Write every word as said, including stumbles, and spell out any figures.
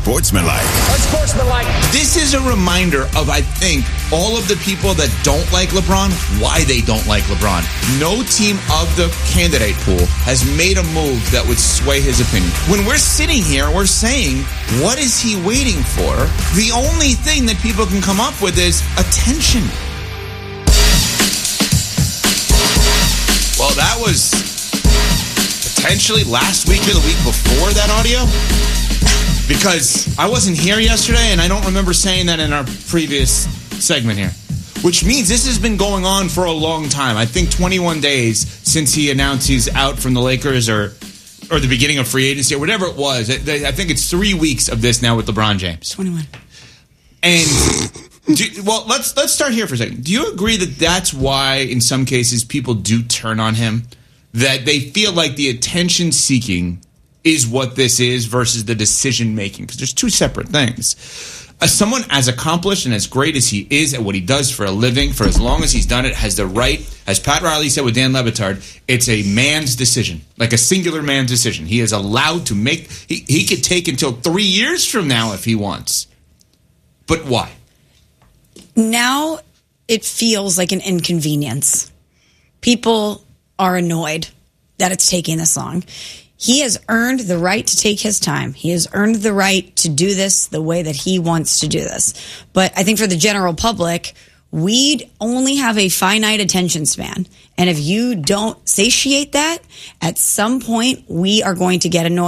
unsportsmanlike. Unsportsmanlike. This is a reminder of, I think, all of the people that don't like LeBron, why they don't like LeBron. No team of the candidate pool has made a move that would sway his opinion. When we're sitting here, we're saying, what is he waiting for? The only thing that people can come up with is attention. Well, that was potentially last week or the week before that audio, because I wasn't here yesterday and I don't remember saying that in our previous segment here, which means this has been going on for a long time. I think twenty-one days since he announced he's out from the Lakers, or or the beginning of free agency or whatever it was. I think it's three weeks of this now with LeBron James. twenty-one. And do, well, let's let's start here for a second. Do you agree that that's why in some cases people do turn on him? That they feel like the attention seeking is what this is versus the decision making, because there's two separate things. As someone as accomplished and as great as he is at what he does for a living, for as long as he's done it, has the right, as Pat Riley said with Dan Le Batard, it's a man's decision, like a singular man's decision. He is allowed to make, he, he could take until three years from now if he wants. But why? Now it feels like an inconvenience. People are annoyed that it's taking this long. He has earned the right to take his time. He has earned the right to do this the way that he wants to do this. But I think for the general public, we only have a finite attention span. And if you don't satiate that, at some point we are going to get annoyed.